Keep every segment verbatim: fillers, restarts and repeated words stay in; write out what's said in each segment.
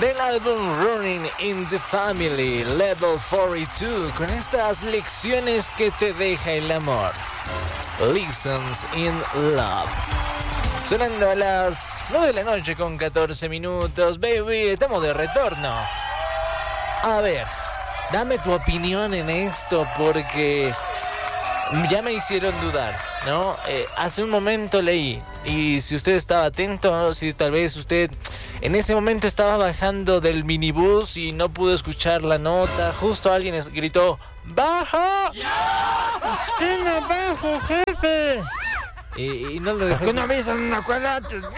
del álbum Running in the Family Level cuarenta y dos, con estas lecciones que te deja el amor. Lessons in Love. Sonando a las nueve de la noche con catorce minutos, baby, estamos de retorno. A ver, dame tu opinión en esto porque ya me hicieron dudar, ¿no? Eh, hace un momento leí, y si usted estaba atento, si tal vez usted en ese momento estaba bajando del minibús y no pudo escuchar la nota, justo alguien gritó, ¡baja! ¡Estén abajo, jefe! Y, y no lo dejó. ¿Por qué no avisan una cuadra?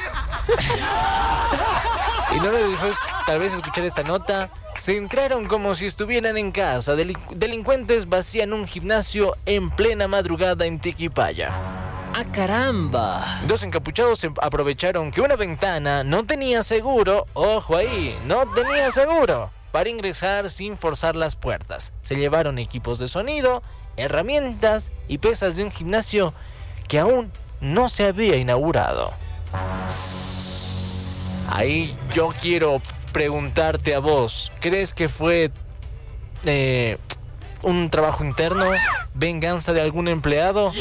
Y no le dejó tal vez escuchar esta nota. Se entraron como si estuvieran en casa. Delin- delincuentes vacían un gimnasio en plena madrugada en Tiquipaya. ¡Ah, caramba! Dos encapuchados se aprovecharon que una ventana no tenía seguro. Ojo ahí, no tenía seguro para ingresar sin forzar las puertas. Se llevaron equipos de sonido, herramientas y pesas de un gimnasio que aún no se había inaugurado. Ahí yo quiero preguntarte a vos, ¿crees que fue eh, un trabajo interno? ¿Venganza de algún empleado?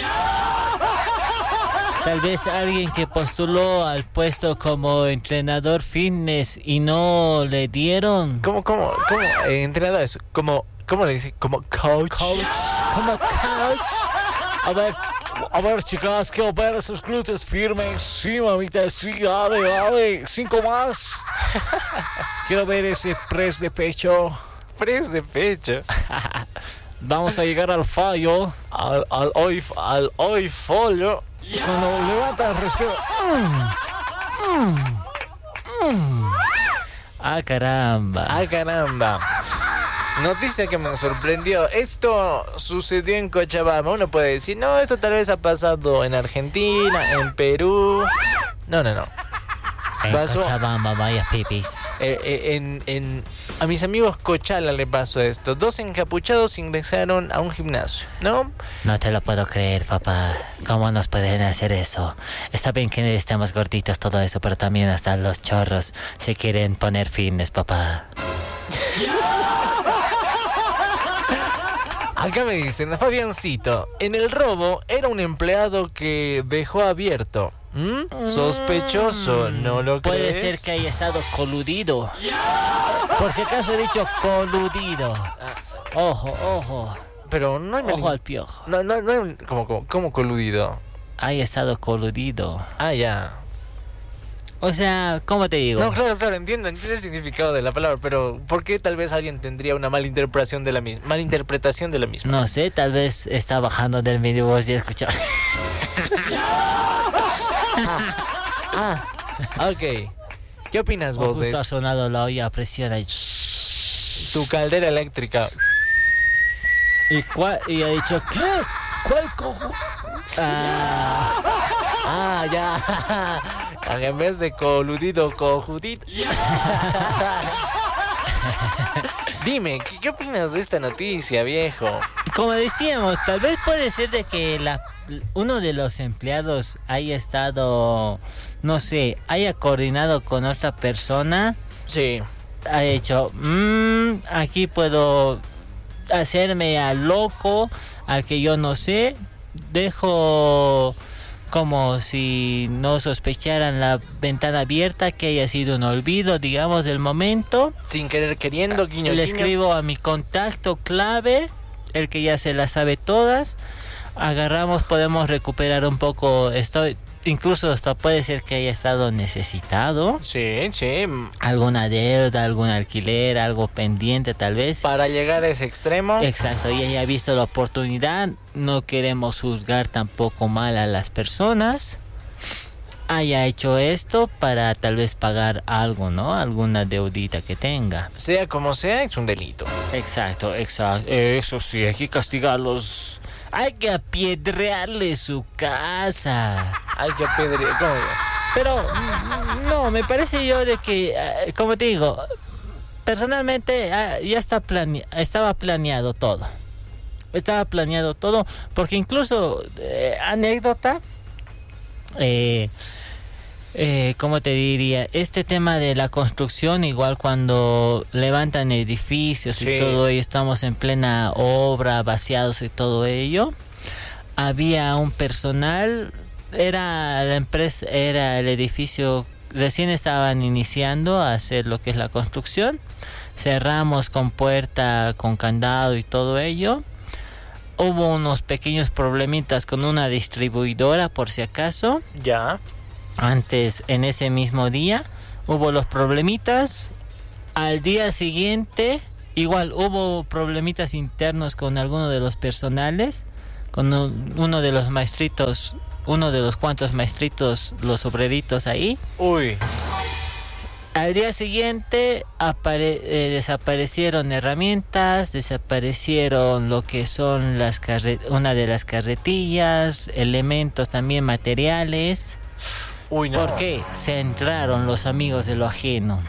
Tal vez alguien que postuló al puesto como entrenador fitness y no le dieron. ¿Cómo, cómo, cómo? Eh, entrenador, eso, como, ¿cómo le dice? Como coach. Coach. Como coach. A ver, a ver, chicas, quiero ver esos glúteos firmes. Sí, mamita, sí, dale, dale. Cinco más. Quiero ver ese press de pecho. Press de pecho. Vamos a llegar al fallo. Al, al hoy, al hoy folio. Cuando levantas, respiro. Mm, mm, mm. Ah, caramba. Ah, caramba. Noticia que me sorprendió. Esto sucedió en Cochabamba. Uno puede decir, no, esto tal vez ha pasado en Argentina, en Perú. No, no, no. En Pasó, Cochabamba, vaya pipis. eh, eh, en, en, a mis amigos Cochala le pasó esto. Dos encapuchados ingresaron a un gimnasio, ¿no? No te lo puedo creer, papá. ¿Cómo nos pueden hacer eso? Está bien que estemos gorditos, todo eso, pero también hasta los chorros se quieren poner fitness, papá. Acá me dicen, Fabiancito, en el robo era un empleado que dejó abierto. ¿Mm? Sospechoso, ¿no lo Puede crees? ser que haya estado coludido. Por si acaso he dicho coludido. Ojo, ojo. Pero no hay Ojo al piojo. No, no, no hay un- como, como, como coludido. Haya estado coludido. Ah, ya. O sea, ¿cómo te digo? No, claro, claro, entiendo, entiendo el significado de la palabra, pero ¿por qué tal vez alguien tendría una malinterpretación de la misma? Malinterpretación de la misma. No sé, tal vez está bajando del minibús y escucha. Ah, ok. ¿Qué opinas vos de Justo ha esto? sonado la olla a presión ahí. Tu caldera eléctrica? ¿Y, cuál, y ha dicho, ¿qué? ¿Cuál cojo? Ah, Ah, ya. En vez de coludido, cojudito. Dime, ¿qué, ¿qué opinas de esta noticia, viejo? como decíamos, tal vez puede ser de que la, uno de los empleados haya estado, no sé, haya coordinado con otra persona. Sí. Ha dicho, mmm, aquí puedo hacerme al loco, al que yo no sé. Dejo como si no sospecharan la ventana abierta, que haya sido un olvido, digamos, del momento. Sin querer queriendo, guiño, Le guiño. escribo a mi contacto clave, el que ya se las sabe todas. Agarramos, podemos recuperar un poco. Estoy, incluso hasta puede ser que haya estado necesitado. Sí, sí. Alguna deuda, algún alquiler, algo pendiente tal vez. Para llegar a ese extremo. Exacto, y ella ha visto la oportunidad. No queremos juzgar tampoco mal a las personas. Haya hecho esto para tal vez pagar algo, ¿no? Alguna deudita que tenga. Sea como sea, es un delito. Exacto, exacto. Eso sí, hay que castigarlos. Hay que apedrearle su casa. Hay que apedrear. ¿Cómo? Pero mm, no, me parece yo de que, eh, como te digo, personalmente eh, ya está plane- estaba planeado todo. Estaba planeado todo, porque incluso, eh, anécdota, eh, Eh, ¿Cómo te diría? Este tema de la construcción, igual cuando levantan edificios Sí. y todo ello, estamos en plena obra, vaciados y todo ello. Había un personal, era la empresa, era el edificio, recién estaban iniciando a hacer lo que es la construcción. Cerramos con puerta, con candado y todo ello. Hubo unos pequeños problemitas con una distribuidora, por si acaso. Ya. Antes, en ese mismo día, hubo los problemitas. Al día siguiente, igual hubo problemitas internos con alguno de los personales, con un- uno de los maestritos, uno de los cuantos maestritos, los obreritos ahí. Uy. Al día siguiente apare- eh, desaparecieron herramientas, desaparecieron lo que son las carre- una de las carretillas, elementos también materiales. Uy, no. ¿Por qué? Se entraron los amigos de lo ajeno.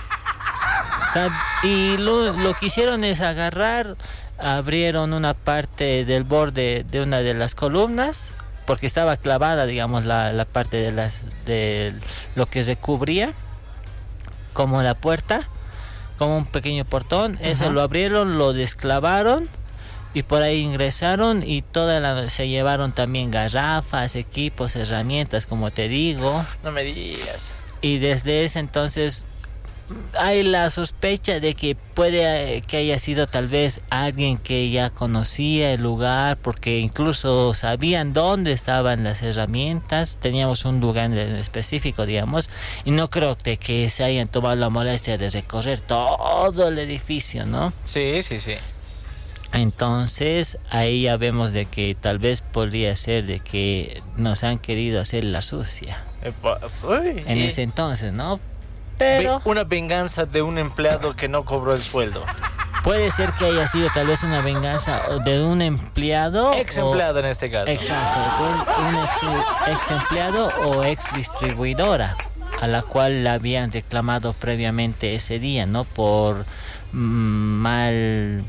Sab- Y lo, lo que hicieron es agarrar, abrieron una parte del borde de una de las columnas, porque estaba clavada, digamos, la, la parte de, las, de lo que recubría, como la puerta, como un pequeño portón. Eso Ajá. lo abrieron, lo desclavaron y por ahí ingresaron y toda la, se llevaron también garrafas, equipos, herramientas, como te digo. No me digas. Y desde ese entonces hay la sospecha de que puede eh, que haya sido tal vez alguien que ya conocía el lugar, porque incluso sabían dónde estaban las herramientas. Teníamos un lugar en específico, digamos, y no creo que, que se hayan tomado la molestia de recorrer todo el edificio, ¿no? Sí, sí, sí. Entonces ahí ya vemos de que tal vez podría ser de que nos han querido hacer la sucia Eh, pa- uy, en y- ese entonces, ¿no? Ve- Pero Una venganza de un empleado que no cobró el sueldo. puede ser que haya sido tal vez una venganza o de un empleado. Ex o- empleado en este caso. Exacto, un, un ex, ex empleado o ex distribuidora a la cual la habían reclamado previamente ese día, ¿no? Por mm, mal,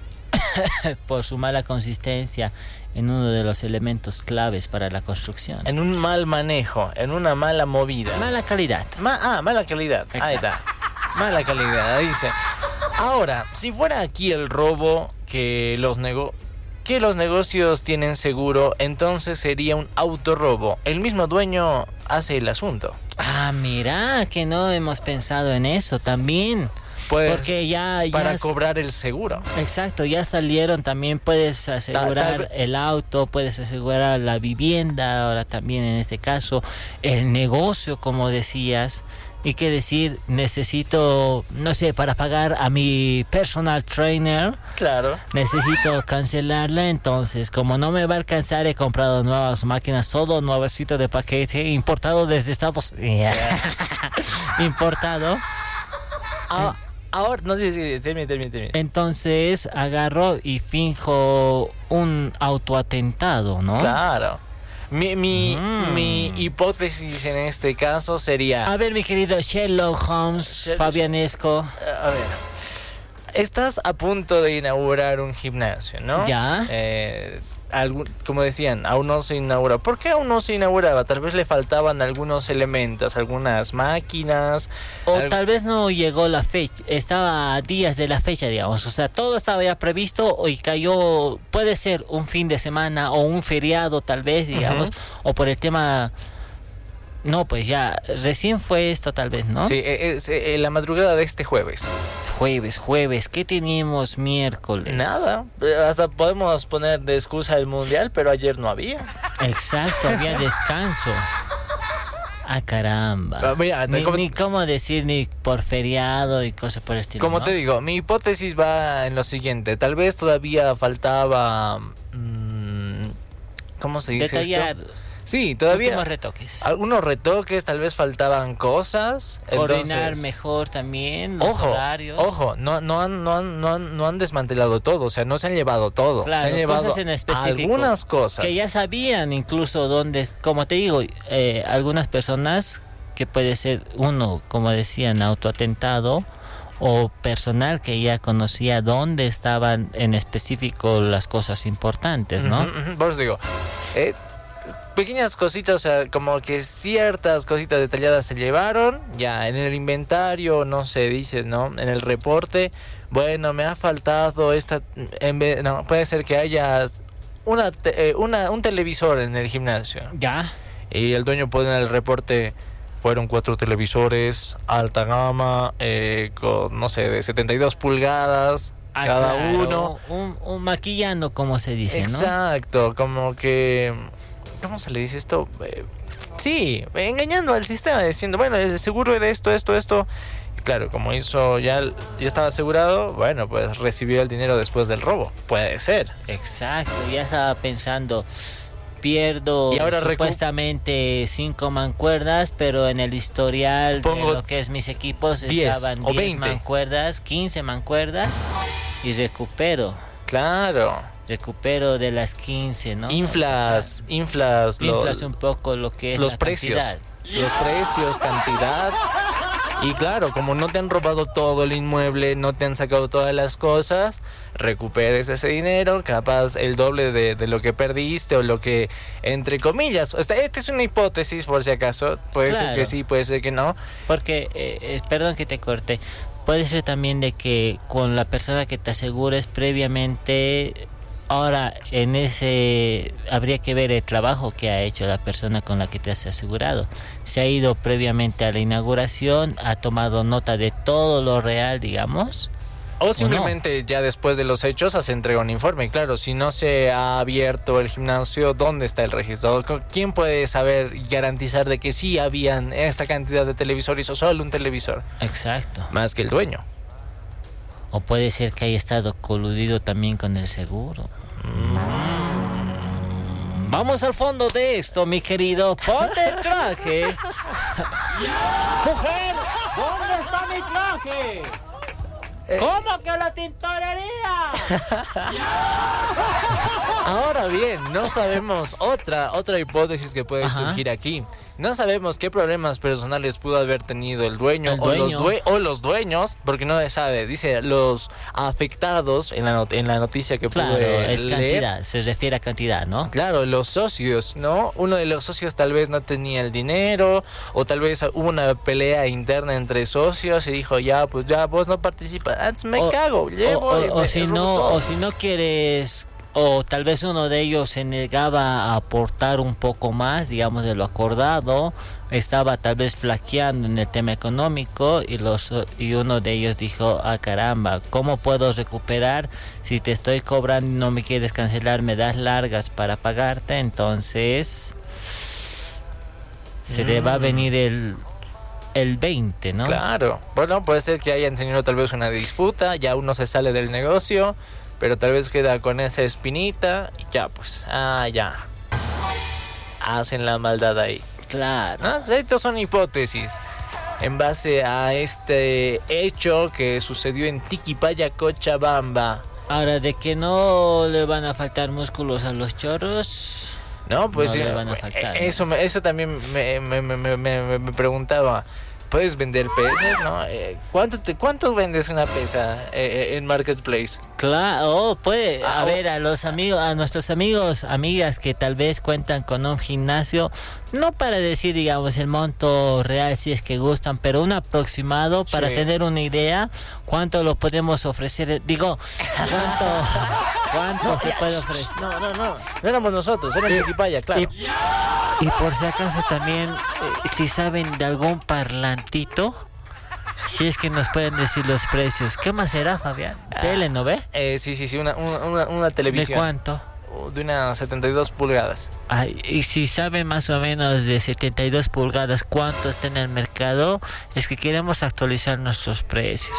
por su mala consistencia en uno de los elementos claves para la construcción. En un mal manejo, en una mala movida. Mala calidad. Ma- ah, mala calidad. Ahí está. Mala calidad, dice. Ahora, si fuera aquí el robo que los nego que los negocios tienen seguro, entonces sería un autorrobo. El mismo dueño hace el asunto. Ah, mira, que no hemos pensado en eso también. Pues, Porque ya, ya para s- cobrar el seguro. Exacto, ya salieron también, puedes asegurar tal- el auto, puedes asegurar la vivienda, ahora también en este caso el negocio, como decías. Y qué decir, necesito, no sé, para pagar a mi personal trainer, Claro. necesito cancelarla, entonces como no me va a alcanzar, he comprado nuevas máquinas, todo nuevecito de paquete, importado desde Estados Unidos. Importado. Ah, ahora, no sé si termine, termine, termine. Entonces agarro y finjo un autoatentado, ¿no? Claro. Mi, mi, Mm. mi hipótesis en este caso sería... A ver, mi querido Sherlock Holmes, Sherlock- Fabianesco. A ver, estás a punto de inaugurar un gimnasio, ¿no? Ya. Eh, algún- como decían, aún no se inaugura. ¿Por qué aún no se inauguraba? Tal vez le faltaban algunos elementos, algunas máquinas. O al- tal vez no llegó la fecha, estaba a días de la fecha, digamos. O sea, todo estaba ya previsto y cayó, puede ser un fin de semana o un feriado tal vez, digamos. O por el tema... No, pues ya, recién fue esto tal vez, ¿no? Sí, eh, es eh, la madrugada de este jueves. Jueves, jueves, ¿qué teníamos miércoles? Nada, eh, hasta podemos poner de excusa el mundial, pero ayer no había. Exacto, había descanso. Ah, caramba. Ah, mira, ni, como- ni cómo decir ni por feriado y cosas por el estilo. Como ¿no? te digo, mi hipótesis va en lo siguiente. Tal vez todavía faltaba... mm, ¿cómo se dice Detallar esto? Sí, todavía... últimos retoques. Algunos retoques, tal vez faltaban cosas. Coordinar entonces- mejor también los Ojo, horarios. ojo, no, no, han, no, han, no, han, no han desmantelado todo, o sea, no se han llevado todo. Claro, se han llevado cosas en específico. algunas cosas. Que ya sabían incluso dónde, como te digo, eh, algunas personas que puede ser uno, como decían, autoatentado o personal que ya conocía dónde estaban en específico las cosas importantes, ¿no? Ujú, ujú, por eso digo, eh, pequeñas cositas, o sea, como que ciertas cositas detalladas se llevaron. Ya en el inventario, no sé, dices, ¿no? En el reporte, bueno, me ha faltado esta... En vez, no, puede ser que haya una, te- eh, una, un televisor en el gimnasio. Ya. Y el dueño pone en el reporte, fueron cuatro televisores, alta gama, eh, con, no sé, de setenta y dos pulgadas, Ah, cada claro, uno. Un, un maquillando, como se dice, ¿no? Exacto, como que... ¿Cómo se le dice esto? Eh, sí, engañando al sistema, diciendo, bueno, es seguro era esto, esto, esto. Y claro, como hizo, ya, ya estaba asegurado, bueno, pues recibió el dinero después del robo. Puede ser. Exacto, ya estaba pensando, pierdo Y ahora recu- supuestamente cinco mancuerdas, pero en el historial Pongo de lo que es mis equipos diez estaban o diez veinte. mancuerdas, quince mancuerdas y recupero, Claro. recupero de las quince, ¿no? Inflas, inflas, lo- Inflas un poco lo que es los la precios. cantidad. Los precios, cantidad. Y claro, como no te han robado todo el inmueble, no te han sacado todas las cosas, recuperes ese dinero, capaz el doble de, de lo que perdiste o lo que, entre comillas, esta, esta es una hipótesis por si acaso, puede ser Claro. que sí, puede ser que no. Porque, eh, eh, perdón que te corte, puede ser también de que con la persona que te asegures previamente, ahora en ese habría que ver el trabajo que ha hecho la persona con la que te has asegurado. Se ha ido previamente a la inauguración, ha tomado nota de todo lo real, digamos. O simplemente ya después de los hechos se entrega un informe. Claro, si no se ha abierto el gimnasio, ¿dónde está el registro? ¿Quién puede saber y garantizar de que sí habían esta cantidad de televisores o solo un televisor? Exacto. Más que el dueño. O puede ser que haya estado coludido también con el seguro. Vamos al fondo de esto, mi querido. Ponte el traje. Mujer, ¿dónde está mi traje? ¿Cómo que la tintorería? Ahora bien, no sabemos otra otra hipótesis que puede Ajá. surgir aquí. No sabemos qué problemas personales pudo haber tenido el dueño, El o, los dueño. due- o los dueños, porque no se sabe. Dice los afectados en la, not- en la noticia que Claro, pude es leer. cantidad, se refiere a cantidad, ¿no? Claro, los socios, ¿no? Uno de los socios tal vez no tenía el dinero, o tal vez hubo una pelea interna entre socios y dijo, ya, pues ya vos no participas, ah, me O- cago, llevo o, y o- o me si robo no, todo". o si no quieres, o tal vez uno de ellos se negaba a aportar un poco más, digamos, de lo acordado, estaba tal vez flaqueando en el tema económico y los y uno de ellos dijo, ah caramba, ¿cómo puedo recuperar si te estoy cobrando y no me quieres cancelar, me das largas para pagarte? Entonces se le va a venir el el veinte, ¿no? Claro, bueno, puede ser que hayan tenido tal vez una disputa, ya uno se sale del negocio, pero tal vez queda con esa espinita y ya, pues, ah, ya. Hacen la maldad ahí. Claro. ¿No? Estas son hipótesis en base a este hecho que sucedió en Tiquipaya, Cochabamba. Ahora, de que no le van a faltar músculos a los chorros, No, pues No sí, le van a faltar, eso, me- eso también me, me, me, me, me- me preguntaba. ¿Puedes vender pesas, no? Eh, ¿cuánto, te, ¿Cuánto vendes una pesa eh, eh, en Marketplace? claro, oh, puede, Ah, a oh. ver, a los amigos, a nuestros amigos, amigas que tal vez cuentan con un gimnasio, no para decir, digamos, el monto real si es que gustan, pero un aproximado para Sí. tener una idea, cuánto lo podemos ofrecer, digo, cuánto, cuánto se puede ofrecer. No, no, no. No éramos nosotros, era en Tiquipaya, claro. Y, y por si acaso también, eh, si saben de algún parlantito, si es que nos pueden decir los precios. ¿Qué más será, Fabián? Tele, ¿no ve? Eh, sí, sí, sí, una, una, una, una ¿De televisión. cuánto? De unas setenta y dos pulgadas. Ay, y si saben más o menos de setenta y dos pulgadas cuánto está en el mercado, es que queremos actualizar nuestros precios.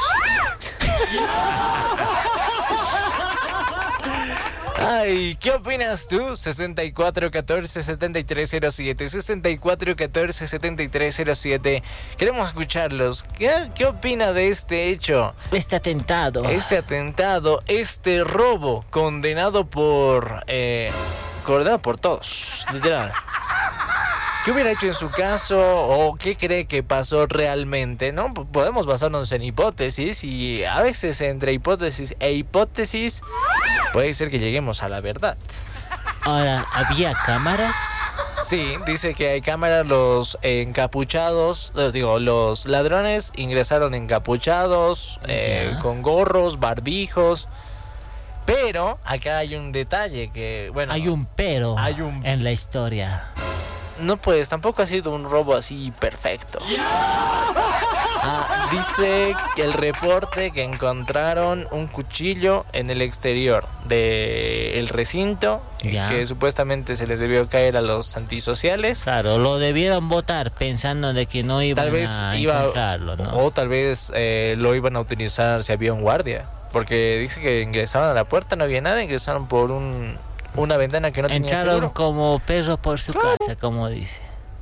Ay, ¿qué opinas tú? sesenta y cuatro catorce setenta y tres cero siete sesenta y cuatro catorce setenta y tres cero siete. Queremos escucharlos. ¿Qué, qué opina de este hecho? Este atentado. Este atentado, este robo condenado por... Eh, condenado por todos, literal. ¿Qué hubiera hecho en su caso o qué cree que pasó realmente? ¿No? P- Podemos basarnos en hipótesis y a veces entre hipótesis e hipótesis puede ser que lleguemos a la verdad. Ahora, ¿había cámaras? Sí, dice que hay cámaras, los encapuchados, los, digo, los ladrones ingresaron encapuchados, eh, con gorros, barbijos. Pero acá hay un detalle que, bueno... Hay un pero hay un... en la historia. No, pues tampoco ha sido un robo así perfecto. Ah, dice que el reporte que encontraron un cuchillo en el exterior del recinto, ya. Que supuestamente se les debió caer a los antisociales. Claro, lo debieron votar pensando de que no iban Tal vez a iba, encontrarlo, ¿no? O tal vez eh, lo iban a utilizar si había un guardia. Porque dice que ingresaron a la puerta, no había nada, ingresaron por un... una ventana que no tenía Entraron seguro. como perros por su claro. casa, como dice.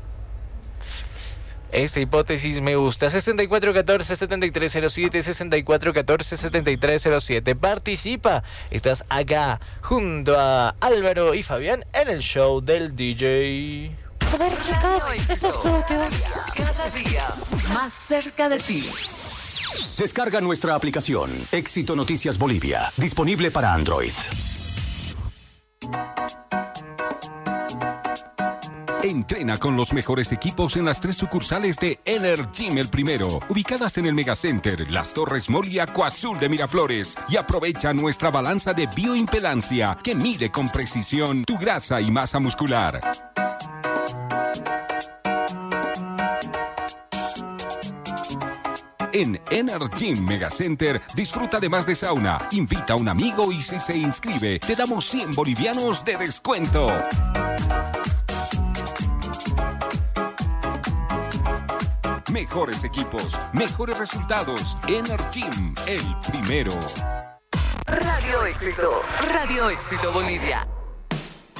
Esta hipótesis me gusta. sesenta y cuatro catorce setenta y tres cero siete, sesenta y cuatro catorce setenta y tres cero siete. Participa. Estás acá junto a Álvaro y Fabián en el show del D J. A ver, chicas, esos glúteos. Cada día más cerca de ti. Descarga nuestra aplicación Éxito Noticias Bolivia, disponible para Android. Entrena con los mejores equipos en las tres sucursales de Energym El Primero, ubicadas en el Megacenter, Las Torres Mall y Acuazul de Miraflores. Y aprovecha nuestra balanza de bioimpedancia que mide con precisión tu grasa y masa muscular. En Energym Megacenter disfruta además de sauna, invita a un amigo y si se inscribe te damos cien bolivianos de descuento. Mejores equipos, mejores resultados. Energym, el primero. Radio Éxito. Radio Éxito Bolivia.